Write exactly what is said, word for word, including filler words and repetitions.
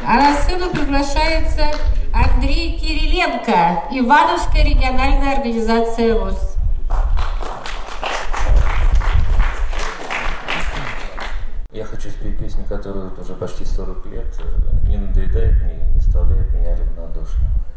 А на сцену приглашается Андрей Кириленко, Ивановская региональная организация ВОС. Я хочу спеть песню, которая уже почти сорок лет не надоедает мне и не оставляет меня равнодушным.